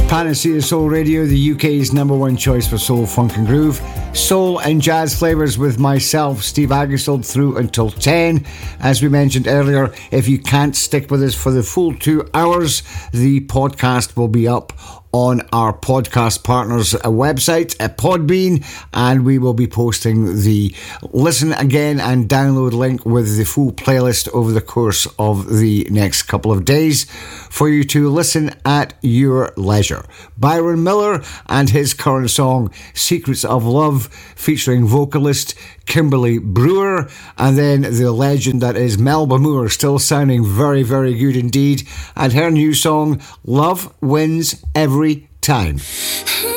Panacea Soul Radio, the UK's number one choice for soul, funk and groove. Soul and jazz flavours with myself, Steve Aggesteld, through until 10. As we mentioned earlier, if you can't stick with us for the full 2 hours, the podcast will be up on our podcast partners website at Podbean, and we will be posting the listen again and download link with the full playlist over the course of the next couple of days for you to listen at your leisure. Byron Miller and his current song Secrets of Love, featuring vocalist Kimberly Brewer, and then the legend that is Melba Moore, still sounding very, very good indeed, and her new song Love Wins Every Time.